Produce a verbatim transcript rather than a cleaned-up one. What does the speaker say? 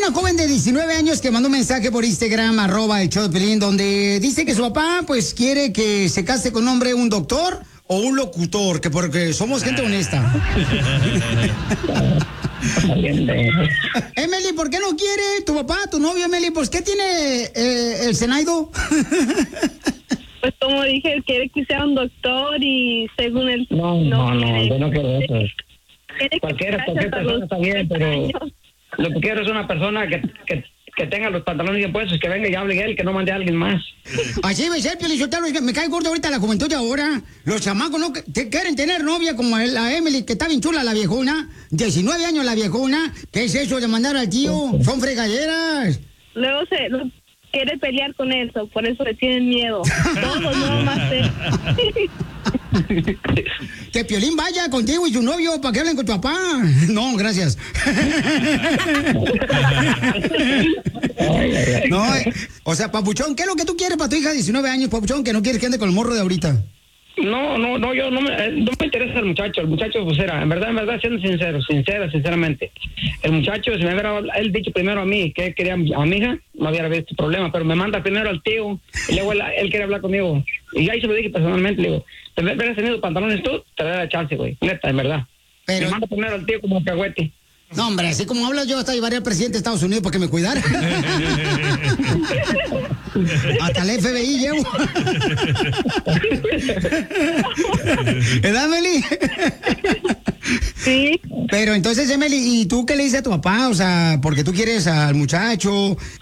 una joven de diecinueve años que mandó un mensaje por Instagram, arroba el show de Piolín, donde dice que su papá, pues, quiere que se case con un hombre, un doctor o un locutor, que porque somos gente honesta. Emily, ¿por qué no quiere tu papá, tu novio, Emily? Pues, ¿qué tiene eh, el Zenaido? Pues como dije, él quiere que sea un doctor y según él... No, no, no, no yo no quiero eso. Cualquier, cualquier persona está bien, pero lo que quiero es una persona que, que, que tenga los pantalones bien puestos, que venga y hable él, que no mande a alguien más. Así debe ser, Piolizotelo, me cae gordo ahorita la juventud de ahora. Los chamacos no que- quieren tener novia como la Emily, que está bien chula la viejona, diecinueve años la viejona. ¿Qué es eso de mandar al tío? Son fregaderas. Luego se lo- quiere pelear con eso, por eso le tienen miedo. Todos, no más él. Que Piolín vaya contigo y su novio para que hablen con tu papá. No, gracias. No, eh, o sea, Papuchón, ¿qué es lo que tú quieres para tu hija de diecinueve años, Papuchón, que no quieres que ande con el morro de ahorita? No, no, no, yo no me, eh, no me interesa el muchacho. El muchacho, pues era, en verdad, en verdad, siendo sincero, sincera, sinceramente. El muchacho, si me hubiera él dicho primero a mí que él quería a mi hija, no hubiera habido este problema, pero me manda primero al tío y luego él, él quiere hablar conmigo. Y ahí se lo dije personalmente, le digo, te hubieras tenido pantalones tú, te daría la chance, güey, neta, en verdad. Pero... Me manda primero al tío como un cagüete. No, hombre, así como hablas yo, hasta llevaría al presidente de Estados Unidos para que me cuidara. Hasta el F B I llevo. ¿Verdad, Emily? Sí. Pero entonces, Emily, ¿y tú qué le dices a tu papá? O sea, porque tú quieres al muchacho,